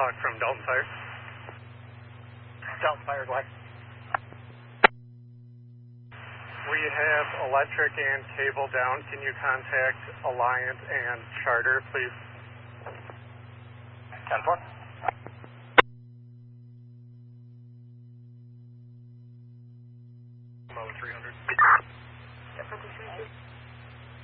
Talk from Dalton Fire. Dalton Fire, go ahead. We have electric and cable down. Can you contact Alliant and Charter, please? 10-4. Mo 300. Yeah, purple 300.